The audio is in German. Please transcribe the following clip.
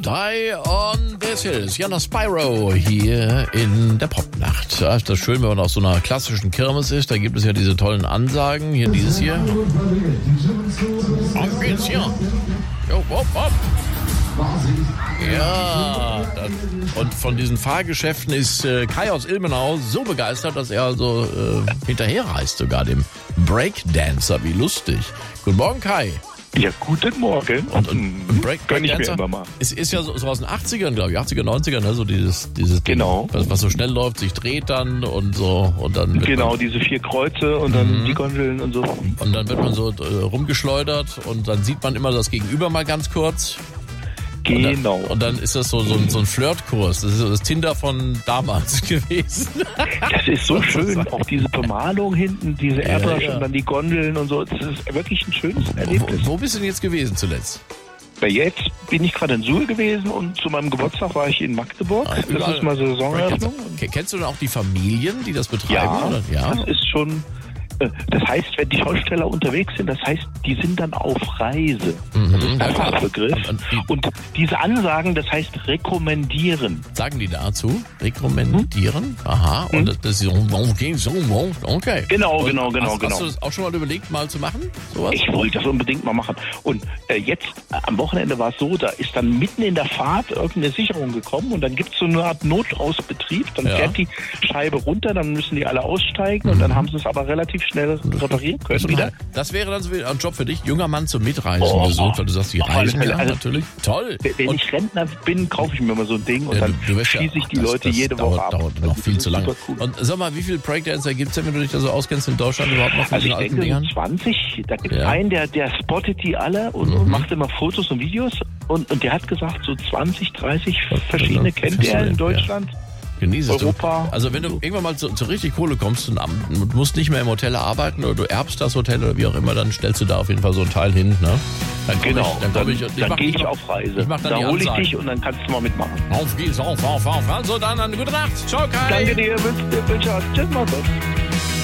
Die on This Hills. Jana Spyro hier in der Popnacht. Ja, ist das schön, wenn man auf so einer klassischen Kirmes ist. Da gibt es ja diese tollen Ansagen. Hier dieses hier. Auf geht's hier. Jo, hopp, hopp. Ja, und von diesen Fahrgeschäften ist Kai aus Ilmenau so begeistert, dass er also hinterherreist, sogar dem Breakdancer. Wie lustig. Guten Morgen, Kai. Ja, guten Morgen. Und Breakdancer ist ja so aus den 80ern, glaube ich, 80er, 90er, ne? So dieses genau. Ding, was so schnell läuft, sich dreht dann und so. Und dann genau, diese 4 Kreuze und dann die Gondeln und so. Und dann wird man so rumgeschleudert und dann sieht man immer das Gegenüber mal ganz kurz. Genau. Und dann ist das so ein Flirtkurs. Das ist so das Tinder von damals gewesen. Das ist so schön. Auch diese Bemalung hinten, diese Airbrush und dann die Gondeln und so. Das ist wirklich ein schönes Erlebnis. Wo bist du denn jetzt gewesen zuletzt? Jetzt bin ich gerade in Suhl gewesen und zu meinem Geburtstag war ich in Magdeburg. Das ist mal Saisoneröffnung. Kennst du denn auch die Familien, die das betreiben? Ja, oder? Ja, das ist schon... Das heißt, wenn die Schausteller unterwegs sind, das heißt, die sind dann auf Reise. Das ist der Fachbegriff. Und diese Ansagen, das heißt rekommendieren. Sagen die dazu? Rekommendieren? Aha. Und das ist so, okay. Genau. Hast du das auch schon mal überlegt, mal zu machen? Sowas? Ich wollte das unbedingt mal machen. Und jetzt, am Wochenende war es so, da ist dann mitten in der Fahrt irgendeine Sicherung gekommen und dann gibt es so eine Art Notausbetrieb. Dann fährt die Scheibe runter, dann müssen die alle aussteigen und dann haben sie es aber relativ schnell reparieren können wieder. Das wäre dann so ein Job für dich, junger Mann zum Mitreisen gesucht, weil du sagst, die Reisen natürlich. Toll. Wenn ich Rentner bin, kaufe ich mir mal so ein Ding und dann schieße ich die Leute jede Woche ab. Das dauert noch viel zu lange. Cool. Und sag mal, wie viele Breakdancer gibt es denn, wenn du dich da so auskennst in Deutschland überhaupt noch? Also ich denke so 20. Da gibt es einen, der spottet die alle und macht immer Fotos und Videos und der hat gesagt, so 20, 30 verschiedene kennt er in Deutschland. Genieße es. Europa. Also wenn du irgendwann mal zu richtig Kohle kommst und musst nicht mehr im Hotel arbeiten oder du erbst das Hotel oder wie auch immer, dann stellst du da auf jeden Fall so ein Teil hin, ne? Dann gehe ich auf Reise. Da hole ich dich und dann kannst du mal mitmachen. Auf geht's, auf. Also dann eine gute Nacht. Ciao, Kai. Danke dir, wünsche dir. Tschüss, mach's gut.